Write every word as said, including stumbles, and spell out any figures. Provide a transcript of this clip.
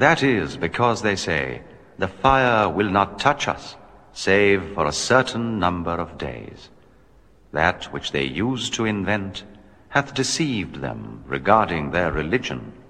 That is because they say, the fire will not touch us, save for a certain number of days. That which they used to invent hath deceived them regarding their religion.